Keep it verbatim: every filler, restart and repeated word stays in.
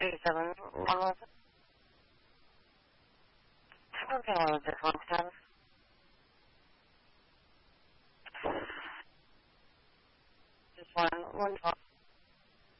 eighty-seven. One was it? Okay, one was it? One ten. Just one. One twelve.